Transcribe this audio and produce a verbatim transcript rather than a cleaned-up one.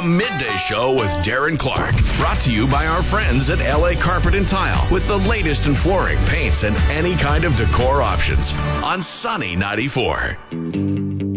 Midday Show with Darren Clark. Brought to you by our friends at L A Carpet and Tile with the latest in flooring, paints, and any kind of decor options on Sunny ninety-four.